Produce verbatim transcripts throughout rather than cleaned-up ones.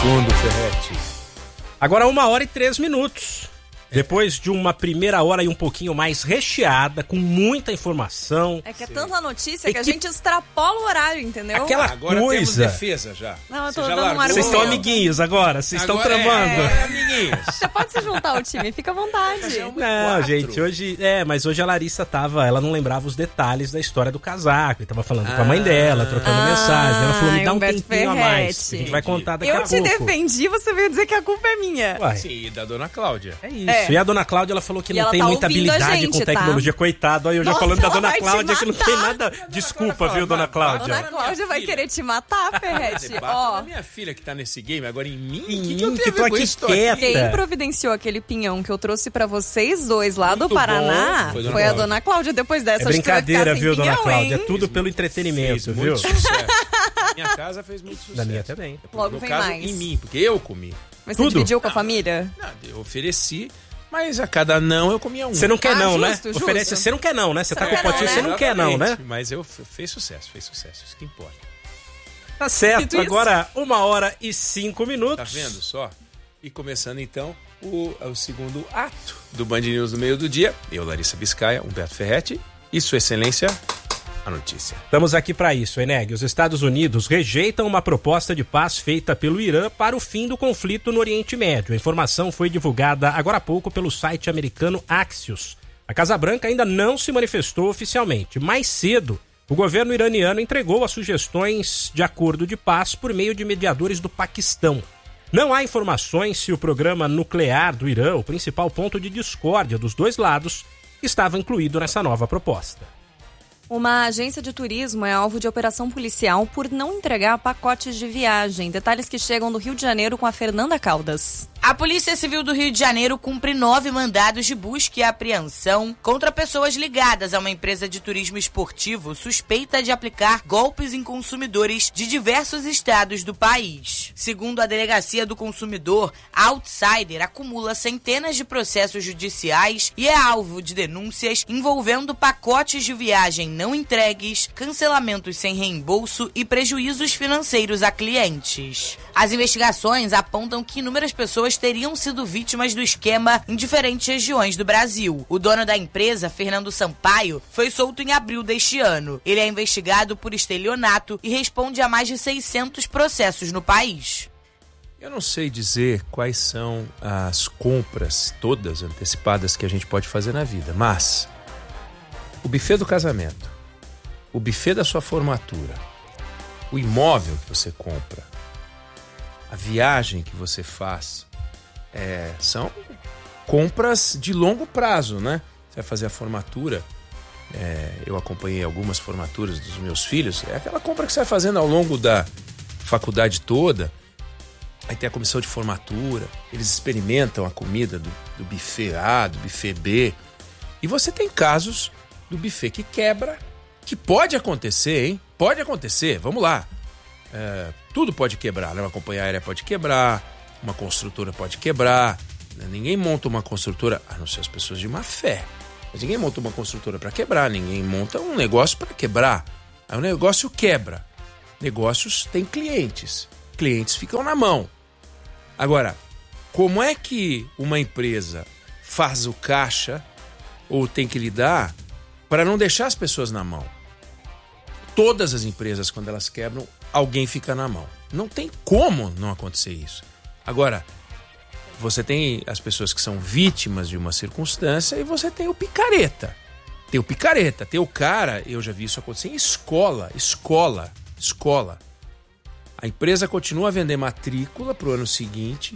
segundo, Ferretti. Agora uma hora e três minutos. Depois de uma primeira hora e um pouquinho mais recheada, com muita informação. É que é tanta notícia que a gente extrapola o horário, entendeu? Aquela Ah, agora coisa. temos defesa já. Não, eu tô Você já dando um largou. argumento. Vocês estão amiguinhos agora, vocês estão Agora tramando. É, é, amiguinhos. Você pode se juntar ao time, fica à vontade. um Não, quatro. gente, hoje... É, mas hoje a Larissa tava... Ela não lembrava os detalhes da história do casaco. E tava falando com a mãe dela, trocando Ah, mensagem. Ela falou, me dá um Humberto tempinho a mais. Ferretti. A gente vai contar daqui Eu a te pouco. defendi, você veio dizer que a culpa é minha. Uai, Sim, e da dona Cláudia. é isso. É. E a dona Cláudia, ela falou que E não ela tem tá muita ouvindo a habilidade gente, com tecnologia. Coitado, aí eu já Nossa, falando da ela dona vai te Cláudia que não tem matar. nada. Desculpa, Cláudia viu, fala, dona Cláudia? Dona Minha Cláudia vai filha. querer te matar, Ferretti. Debata Ó, da minha filha que tá nesse game agora em mim. Em que mim, que eu tenho que a ver tô com aqui isso? Tô quieta. quem providenciou aquele pinhão que eu trouxe pra vocês dois lá do Muito Paraná bom. Foi foi, dona a Cláudia. dona Cláudia. Depois dessa, É acho que vai brincadeira, ficar sem viu, dona pinhão, Cláudia? hein? É tudo pelo Fez entretenimento, viu? muito sucesso. Minha casa fez muito sucesso. Da minha também. Logo no vem caso, mais. em mim, porque eu comi. Mas você Tudo? dividiu com a família? Nada, eu ofereci, mas a cada não eu comia um. Você não quer Ah, não, justo, né? justo. Oferece, você não quer não, né? Você tá Você com o não quer potinho, não, você né? não quer não, né? Exatamente, Mas eu f- fez sucesso, fez sucesso, isso que importa. Tá certo, Dito isso. agora uma hora e cinco minutos. Tá vendo só? E começando então o, o segundo ato do Band News no meio do dia. Eu, Larissa Biscaia, Humberto Ferretti e Sua Excelência, a notícia. Estamos aqui para isso, Eneg. Os Estados Unidos rejeitam uma proposta de paz feita pelo Irã para o fim do conflito no Oriente Médio. A informação foi divulgada agora há pouco pelo site americano Axios. A Casa Branca ainda não se manifestou oficialmente. Mais cedo, o governo iraniano entregou as sugestões de acordo de paz por meio de mediadores do Paquistão. Não há informações se o programa nuclear do Irã, o principal ponto de discórdia dos dois lados, estava incluído nessa nova proposta. Uma agência de turismo é alvo de operação policial por não entregar pacotes de viagem. Detalhes que chegam do Rio de Janeiro com a Fernanda Caldas. A Polícia Civil do Rio de Janeiro cumpre nove mandados de busca e apreensão contra pessoas ligadas a uma empresa de turismo esportivo suspeita de aplicar golpes em consumidores de diversos estados do país. Segundo a Delegacia do Consumidor, a Outsider acumula centenas de processos judiciais e é alvo de denúncias envolvendo pacotes de viagem não entregues, cancelamentos sem reembolso e prejuízos financeiros a clientes. As investigações apontam que inúmeras pessoas teriam sido vítimas do esquema em diferentes regiões do Brasil. O dono da empresa, Fernando Sampaio, foi solto em abril deste ano. Ele é investigado por estelionato e responde a mais de seiscentos processos no país. Eu não sei dizer quais são as compras todas antecipadas que a gente pode fazer na vida, mas o buffet do casamento, o buffet da sua formatura, o imóvel que você compra, a viagem que você faz, é, são compras de longo prazo, né? Você vai fazer a formatura, é, eu acompanhei algumas formaturas dos meus filhos, é aquela compra que você vai fazendo ao longo da faculdade toda. Aí tem a comissão de formatura, eles experimentam a comida do, do buffet A, do buffet B. E você tem casos do buffet que quebra, que pode acontecer, hein? Pode acontecer, vamos lá. É, tudo pode quebrar, né? Uma companhia aérea pode quebrar, uma construtora pode quebrar. Né? Ninguém monta uma construtora, a não ser as pessoas de má fé. Mas ninguém monta uma construtora para quebrar, ninguém monta um negócio para quebrar. Aí o negócio quebra. Negócios têm clientes. Clientes ficam na mão. Agora, como é que uma empresa faz o caixa ou tem que lidar para não deixar as pessoas na mão? Todas as empresas, quando elas quebram, alguém fica na mão. Não tem como não acontecer isso. Agora, você tem as pessoas que são vítimas de uma circunstância e você tem o picareta. Tem o picareta, tem o cara, eu já vi isso acontecer em escola, escola, escola. A empresa continua a vender matrícula para o ano seguinte,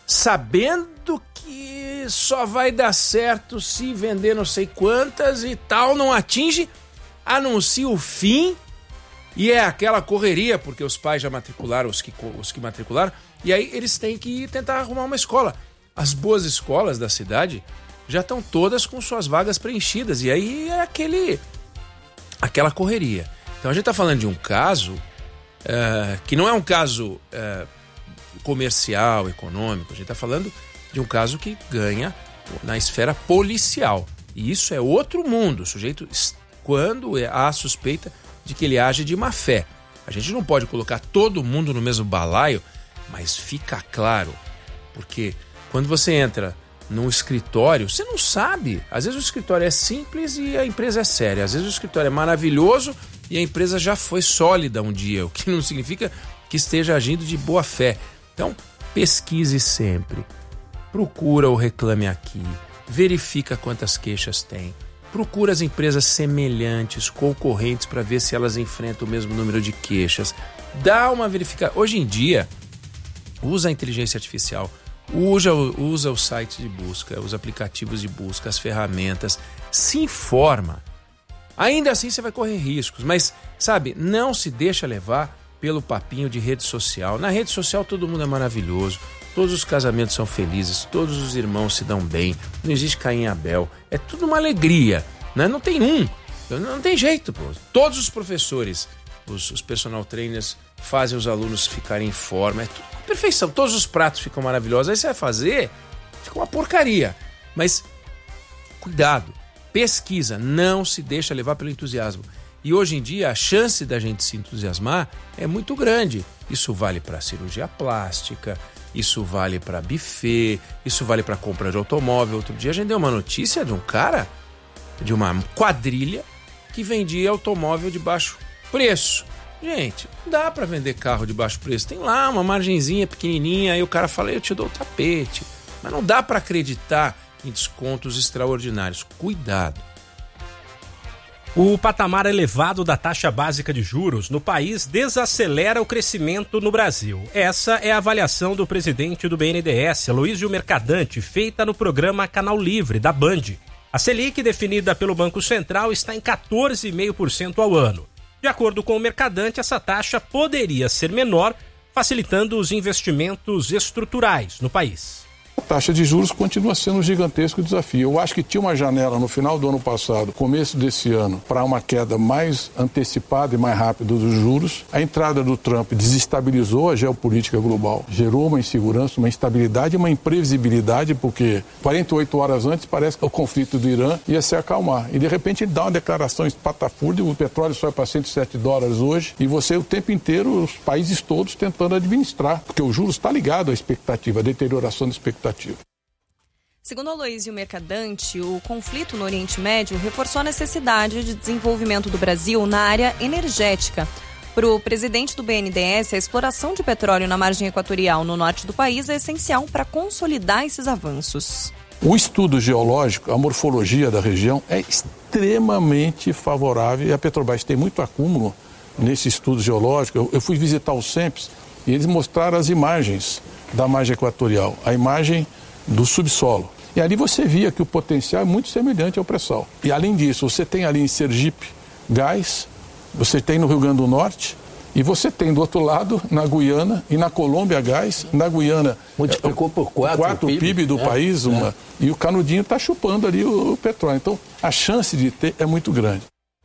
sabendo que só vai dar certo se vender não sei quantas e tal, não atinge, anuncia o fim e é aquela correria, porque os pais já matricularam, os que, os que matricularam, e aí eles têm que tentar arrumar uma escola. As boas escolas da cidade já estão todas com suas vagas preenchidas, e aí é aquele, aquela correria. Então a gente está falando de um caso uh, que não é um caso uh, comercial, econômico, a gente está falando de um caso que ganha na esfera policial. E isso é outro mundo, o sujeito, quando há suspeita de que ele age de má fé. A gente não pode colocar todo mundo no mesmo balaio mas fica claro, porque quando você entra num escritório, você não sabe. Às vezes o escritório é simples e a empresa é séria. Às vezes o escritório é maravilhoso e a empresa já foi sólida um dia, o que não significa que esteja agindo de boa fé. Então, pesquise sempre. Procura o Reclame Aqui. Verifica quantas queixas tem. Procura as empresas semelhantes, concorrentes, para ver se elas enfrentam o mesmo número de queixas. Dá uma verificação. Hoje em dia, usa a inteligência artificial. Usa, usa o site de busca, os aplicativos de busca, as ferramentas, se informa. Ainda assim você vai correr riscos, mas, sabe, não se deixa levar pelo papinho de rede social. Na rede social todo mundo é maravilhoso, todos os casamentos são felizes, todos os irmãos se dão bem, não existe Caim e Abel, é tudo uma alegria, né? Não tem um, não tem jeito, pô. Todos os professores, os, os personal trainers fazem os alunos ficarem em forma, é tudo perfeição, todos os pratos ficam maravilhosos. Aí você vai fazer, fica uma porcaria. Mas cuidado, pesquisa, não se deixa levar pelo entusiasmo. E hoje em dia a chance da gente se entusiasmar é muito grande. Isso vale para cirurgia plástica, isso vale para buffet, isso vale para compra de automóvel. Outro dia a gente deu uma notícia de um cara, de uma quadrilha, que vendia automóvel de baixo preço. Gente, não dá para vender carro de baixo preço. Tem lá uma margenzinha pequenininha, aí o cara fala, eu te dou o tapete. Mas não dá para acreditar em descontos extraordinários. Cuidado. O patamar elevado da taxa básica de juros no país desacelera o crescimento no Brasil. Essa é a avaliação do presidente do B N D E S, Aloysio Mercadante, feita no programa Canal Livre, da Band. A Selic, definida pelo Banco Central, está em quatorze vírgula cinco por cento ao ano. De acordo com o Mercadante, essa taxa poderia ser menor, facilitando os investimentos estruturais no país. A taxa de juros continua sendo um gigantesco desafio. Eu acho que tinha uma janela no final do ano passado, começo desse ano, para uma queda mais antecipada e mais rápida dos juros. A entrada do Trump desestabilizou a geopolítica global, gerou uma insegurança, uma instabilidade e uma imprevisibilidade, porque quarenta e oito horas antes parece que o conflito do Irã ia se acalmar. E de repente ele dá uma declaração espatafúrdia, o petróleo sobe para cento e sete dólares hoje, e você o tempo inteiro, os países todos tentando administrar, porque o juros está ligado à expectativa, à deterioração da expectativa. Segundo Aloysio Mercadante, o conflito no Oriente Médio reforçou a necessidade de desenvolvimento do Brasil na área energética. Para o presidente do B N D E S, a exploração de petróleo na margem equatorial no norte do país é essencial para consolidar esses avanços. O estudo geológico, a morfologia da região é extremamente favorável e a Petrobras tem muito acúmulo nesse estudo geológico. Eu, eu fui visitar o SEMPES e eles mostraram as imagens da margem equatorial, a imagem do subsolo. E ali você via que o potencial é muito semelhante ao pré-sal. E além disso, você tem ali em Sergipe gás, você tem no Rio Grande do Norte e você tem do outro lado, na Guiana e na Colômbia gás, na Guiana multiplicou por quatro, quatro o P I B do é, país, uma, é. E o canudinho está chupando ali o, o petróleo. Então, a chance de ter é muito grande.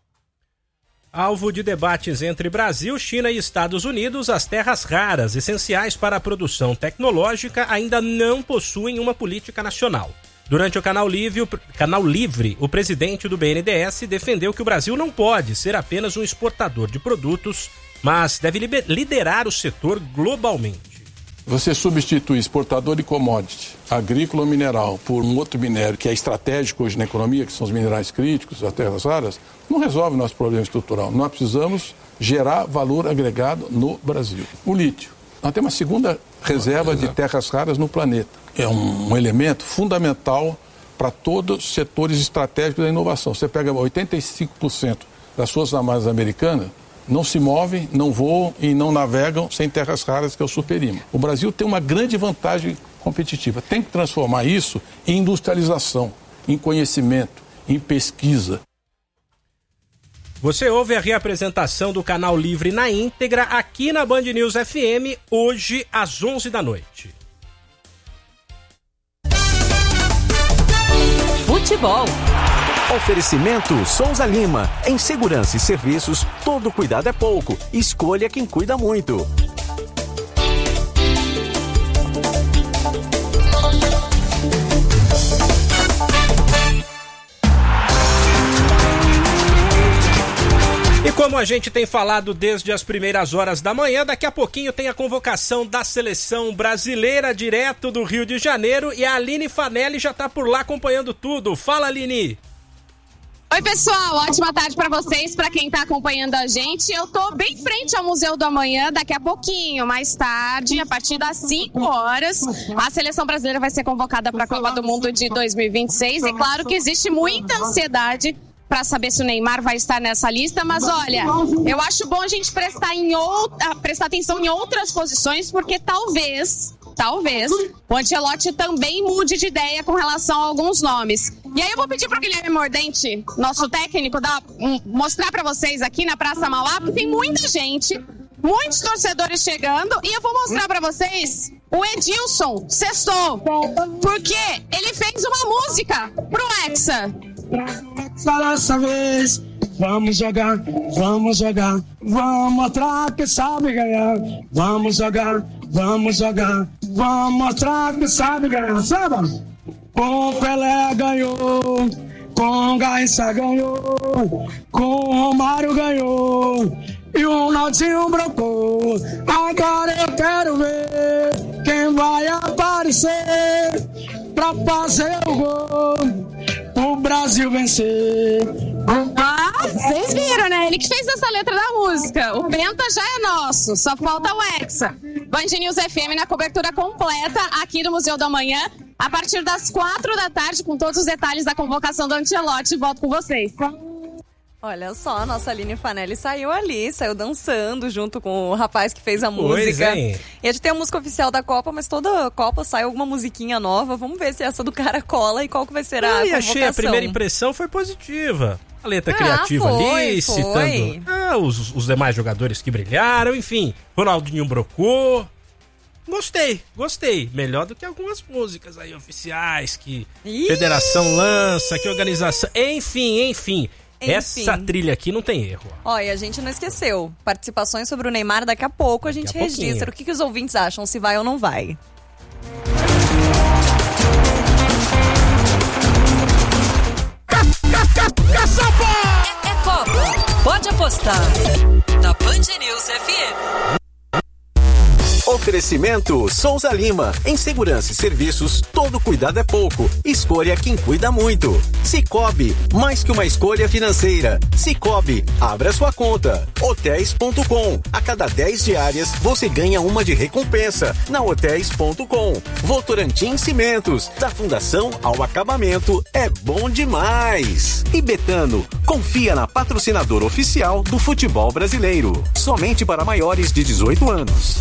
Alvo de debates entre Brasil, China e Estados Unidos, as terras raras, essenciais para a produção tecnológica, ainda não possuem uma política nacional. Durante o Canal Livre, o, Canal Livre, o presidente do B N D E S defendeu que o Brasil não pode ser apenas um exportador de produtos, mas deve liderar o setor globalmente. Você substitui exportador de commodity, agrícola ou mineral, por um outro minério que é estratégico hoje na economia, que são os minerais críticos, as terras raras, não resolve o nosso problema estrutural. Nós precisamos gerar valor agregado no Brasil. O lítio. Nós temos uma segunda reserva de terras raras no planeta. É um, um elemento fundamental para todos os setores estratégicos da inovação. Você pega oitenta e cinco por cento das Forças Armadas Americanas, não se movem, não voam e não navegam sem terras raras, que é o superímã. O Brasil tem uma grande vantagem competitiva. Tem que transformar isso em industrialização, em conhecimento, em pesquisa. Você ouve a reapresentação do Canal Livre na íntegra aqui na Band News F M, hoje às onze da noite. Futebol. Oferecimento Souza Lima. Em segurança e serviços, todo cuidado é pouco. Escolha quem cuida muito. E como a a gente tem falado desde as primeiras horas da manhã, daqui a pouquinho tem a convocação da seleção brasileira direto do Rio de Janeiro e a Aline Fanelli já tá por lá acompanhando tudo. Fala, Aline! Oi, pessoal, ótima tarde para vocês, para quem tá acompanhando a gente. Eu tô bem frente ao Museu do Amanhã, daqui a pouquinho, mais tarde, a partir das cinco horas, a seleção brasileira vai ser convocada para a Copa do Mundo de dois mil e vinte e seis. E claro que existe muita ansiedade para saber se o Neymar vai estar nessa lista, mas olha, eu acho bom a gente prestar, em outra, prestar atenção em outras posições, porque talvez, talvez, o Ancelotti também mude de ideia com relação a alguns nomes. E aí eu vou pedir para o Guilherme Mordente, nosso técnico, dar, um, mostrar para vocês aqui na Praça Mauá, porque tem muita gente, muitos torcedores chegando, e eu vou mostrar para vocês o Edilson Sextou, porque ele fez uma música pro Hexa. Dessa vez, vamos jogar, vamos jogar, vamos mostrar que sabe ganhar, vamos jogar, vamos jogar, vamos mostrar que sabe ganhar, sabe? Com o Pelé ganhou, com o Garrincha ganhou, com o Romário ganhou e o Ronaldinho brocou. Agora eu quero ver quem vai aparecer pra fazer o gol. O Brasil vencer. Ah, vocês viram, né? Ele que fez essa letra da música. O Penta já é nosso, só falta o Hexa. Band News F M na cobertura completa aqui no Museu do Amanhã, a partir das quatro da tarde, com todos os detalhes da convocação do Ancelotti. Volto com vocês. Olha só, a nossa Aline Fanelli saiu ali, saiu dançando junto com o rapaz que fez a Pois, música. hein? E a gente tem a música oficial da Copa, mas toda Copa sai alguma musiquinha nova. Vamos ver se essa do cara cola e qual que vai ser a Eu convocação. achei, a primeira impressão foi positiva. A letra Ah, criativa foi, ali, foi. citando ah, os, os demais jogadores que brilharam, enfim, Ronaldinho brocou. Gostei, gostei. Melhor do que algumas músicas aí oficiais que Ih! Federação lança, que organização... Enfim, enfim. Enfim. Essa trilha aqui não tem erro. Ó, e a gente não esqueceu. Participações sobre o Neymar, daqui a pouco a gente Daqui a pouquinho. registra. O que, que os ouvintes acham, se vai ou não vai. É, é Copa. Pode apostar. Na Band News F M. Oferecimento Souza Lima. Em segurança e serviços, todo cuidado é pouco. Escolha quem cuida muito. Sicoob, mais que uma escolha financeira. Sicoob, abra sua conta. Hotéis ponto com. A cada dez diárias, você ganha uma de recompensa. Na Hotéis ponto com. Votorantim Cimentos. Da fundação ao acabamento, é bom demais. E Betano, confia na patrocinadora oficial do futebol brasileiro. Somente para maiores de dezoito anos.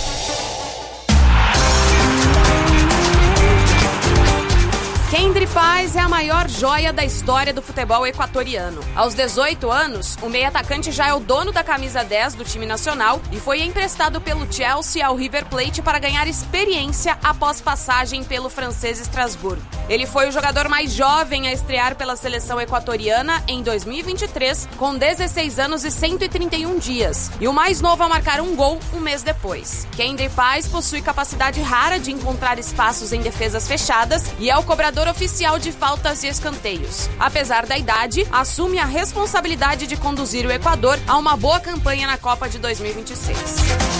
Kendry Paz é a maior joia da história do futebol equatoriano. Aos dezoito anos, o meio-atacante já é o dono da camisa dez do time nacional e foi emprestado pelo Chelsea ao River Plate para ganhar experiência após passagem pelo francês Estrasburgo. Ele foi o jogador mais jovem a estrear pela seleção equatoriana em dois mil e vinte e três, com dezesseis anos e cento e trinta e um dias, e o mais novo a marcar um gol um mês depois. Kendry Paz possui capacidade rara de encontrar espaços em defesas fechadas e é o cobrador oficial de faltas e escanteios. Apesar da idade, assume a responsabilidade de conduzir o Equador a uma boa campanha na Copa de dois mil e vinte e seis.